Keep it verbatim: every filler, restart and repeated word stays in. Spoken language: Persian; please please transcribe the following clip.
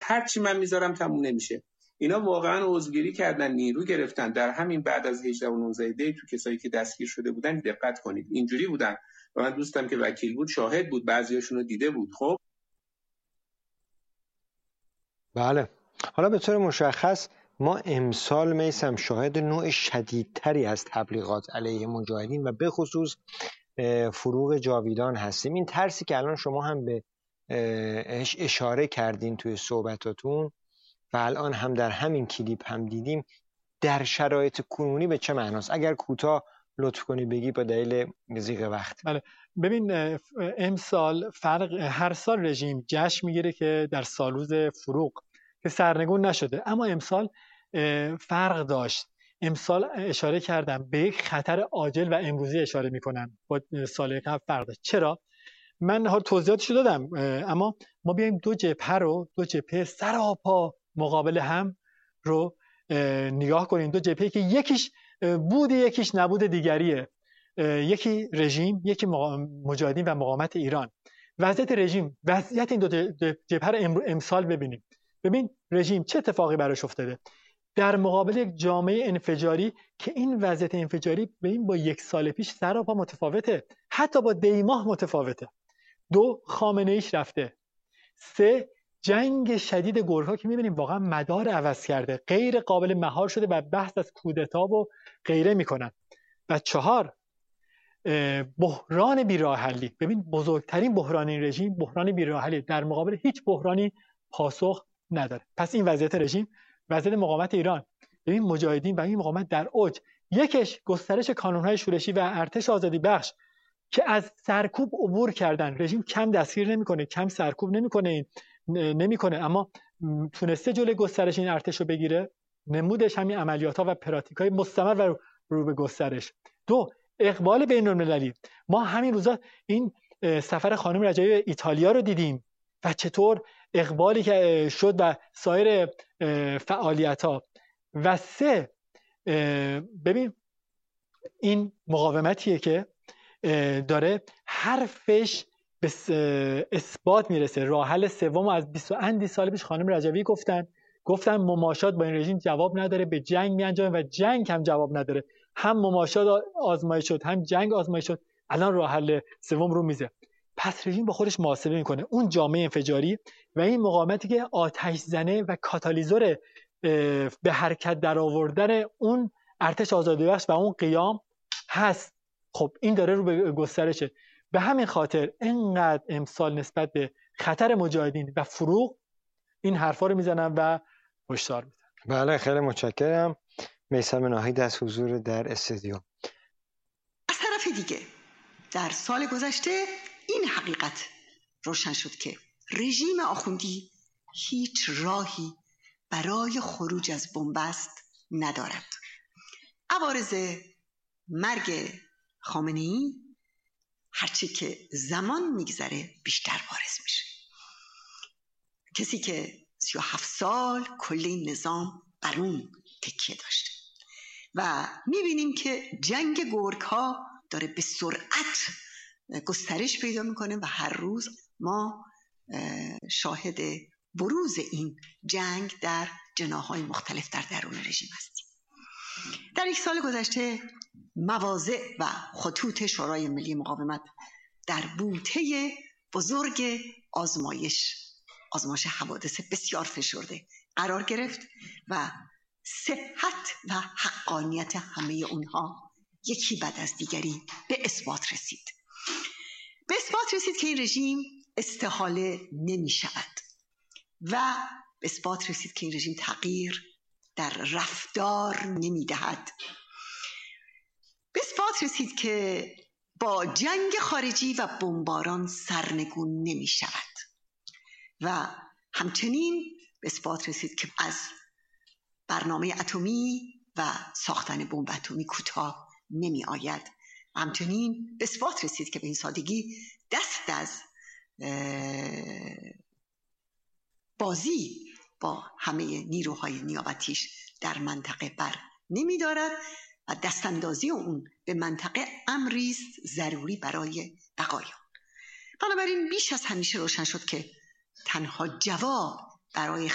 هر چی من میذارم تموم نمیشه. اینا واقعا عضوگیری کردن، نیرو گرفتن. در همین بعد از هجده و نوزده دی تو کسایی که دستگیر شده بودن دقت کنید اینجوری بودن و من دوستم که وکیل بود شاهد بود، بعضیاشون رو دیده بود. خب بله، حالا به طور مشخص ما امسال میسم شاهد نوع شدیدتری از تبلیغات علیه مجاهدین و به خصوص فروغ جاویدان هستیم. این ترسی که الان شما هم به اشاره کردین توی صحبتاتون و الان هم در همین کلیپ هم دیدیم، در شرایط کنونی به چه معناست؟ اگر کوتاه لطف کنی بگی با دلیل ضیق وقت. بله، ببین امسال فرق، هر سال رژیم جشن میگیره که در سالروز فروغ که سرنگون نشده، اما امسال فرق داشت. امسال اشاره کردم به یک خطر عاجل و امروزی اشاره میکنم، با سال قبل فرق داشت. چرا؟ من ها توضیحاتشو دادم، اما ما بیایم دو جبهه رو دو جبهه سراپا مقابل هم رو نگاه کنیم. دو جبهه که یکیش بود یکیش نبود دیگریه، یکی رژیم، یکی مجاهدین و مقاومت ایران. وضعیت رژیم، وضعیت این دو جبهه رو امسال ببینیم. ببین رژیم چه اتفاقی براش افتاده در مقابل یک جامعه انفجاری که این وضعیت انفجاری ببین با یک سال پیش سراپا متفاوته، حتی با دیماه متفاوته. دو، خامنه ایش رفته. سه، جنگ شدید گرگ‌ها که می‌بینیم واقعا مدار عوض کرده، غیر قابل مهار شده و بحث از کودتا و غیره میکنن. و چهار، بحران بی‌راه‌حلی. ببین بزرگترین بحران این رژیم بحران بی‌راه‌حلی، در مقابل هیچ بحرانی پاسخ نداره. پس این وضعیت رژیم، وضعیت مقاومت ایران. ببین مجاهدین و این مقاومت در اوج، یکش گسترش کانون‌های شورشی و ارتش آزادی بخش که از سرکوب عبور کردن. رژیم کم دستگیر نمیکنه، کم سرکوب نمیکنه، این نمیکنه، اما تونسته جلوی گسترش این ارتش رو بگیره. نمودش همین عملیات‌ها و پراتیک‌های مستمر و رو به گسترش. دو، اقبال بین‌المللی. ما همین روزا این سفر خانم رجایی به ایتالیا رو دیدیم و چطور اقبالی که شد و سایر فعالیت‌ها. و سه، ببین این مقاومتیه که داره حرفش به اثبات میرسه. راه حل سوم از بیست و اندی سال پیش خانم رجوی گفتن گفتن مماشات با این رژیم جواب نداره، به جنگ میانجامه و جنگ هم جواب نداره. هم مماشات آزمایش شد، هم جنگ آزمایش شد، الان راه حل سوم رو میزه. پس رژیم با خودش محاسبه میکنه. اون جامعه انفجاری و این مقاومتی که آتش زنه و کاتالیزور به حرکت در آوردن اون ارتش آزادی بخش و اون قیام هست. خب این داره رو به گسترشه. به همین خاطر اینقدر امسال نسبت به خطر مجاهدین و فروغ این حرفا رو میزنم و هشدار میدم. بله خیلی متشکرم. میثم ناهید از حضور در استودیو. از طرف دیگه در سال گذشته این حقیقت روشن شد که رژیم آخوندی هیچ راهی برای خروج از بنبست ندارد. عوارض مرگ خامنه‌ای هرچی که زمان میگذره بیشتر بارز میشه. کسی که سی و هفت سال کل این نظام بر اون تکیه داشته و میبینیم که جنگ گرگ ها داره به سرعت گسترش پیدا میکنه و هر روز ما شاهد بروز این جنگ در جناح‌های مختلف در درون رژیم هستیم. در یک سال گذشته مواضع و خطوط شورای ملی مقاومت در بوته بزرگ آزمایش آزمایش حوادث بسیار فشرده قرار گرفت و صحت و حقانیت همه اونها یکی بعد از دیگری به اثبات رسید. به اثبات رسید که این رژیم استحاله نمی شود و به اثبات رسید که این رژیم تغییر در رفتار نمی دهد. به اثبات رسید که با جنگ خارجی و بمباران سرنگون نمی شود و همچنین به اثبات رسید که از برنامه اتمی و ساختن بمب اتمی کوتاه نمی آید. همچنین به اثبات رسید که به این سادگی دست از بازی با همه نیروهای نیابتیش در منطقه بر نمی دارد و دستاندازی اون به منطقه امری است ضروری برای بقای آن. بنابراین بیش از همیشه روشن شد که تنها جواب برای